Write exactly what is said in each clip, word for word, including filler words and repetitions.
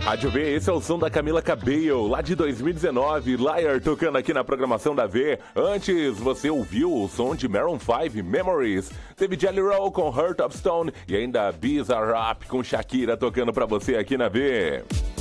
Rádio V, esse é o som da Camila Cabello, lá de dois mil e dezenove, Liar, tocando aqui na programação da V. Antes, você ouviu o som de Maroon cinco, Memories. Teve Jelly Roll com Heart of Stone e ainda Bizarre Rap com Shakira tocando pra você aqui na V.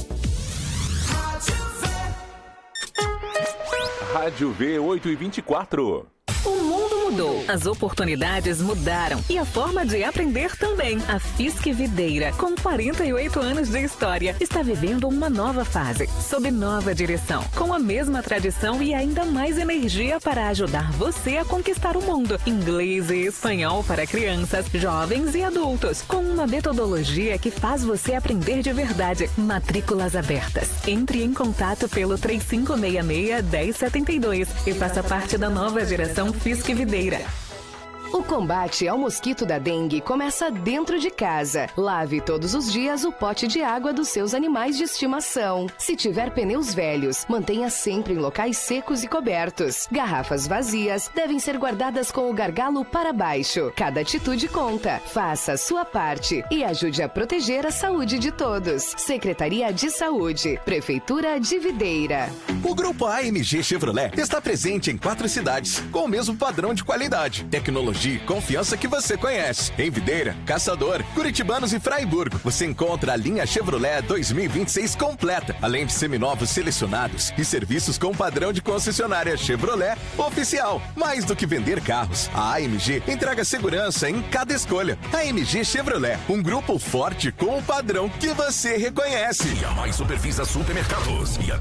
Rádio V, oito e vinte e quatro. O mundo mudou, as oportunidades mudaram e a forma de aprender também. A Fiesc Videira, com quarenta e oito anos de história, está vivendo uma nova fase, sob nova direção, com a mesma tradição e ainda mais energia para ajudar você a conquistar o mundo. Inglês e espanhol para crianças, jovens e adultos, com uma metodologia que faz você aprender de verdade. Matrículas abertas. Entre em contato pelo três cinco seis seis, um zero sete dois e faça parte da nova geração Fiesc Videira. O combate ao mosquito da dengue começa dentro de casa. Lave todos os dias o pote de água dos seus animais de estimação. Se tiver pneus velhos, mantenha sempre em locais secos e cobertos. Garrafas vazias devem ser guardadas com o gargalo para baixo. Cada atitude conta. Faça a sua parte e ajude a proteger a saúde de todos. Secretaria de Saúde, Prefeitura de Videira. O Grupo A M G Chevrolet está presente em quatro cidades, com o mesmo padrão de qualidade, tecnologia e confiança que você conhece. Em Videira, Caçador, Curitibanos e Fraiburgo, você encontra a linha Chevrolet dois mil e vinte e seis completa, além de seminovos selecionados e serviços com padrão de concessionária Chevrolet oficial. Mais do que vender carros, a A M G entrega segurança em cada escolha. A M G Chevrolet, um grupo forte com o padrão que você reconhece. E a Mais Supervisa Supermercados e a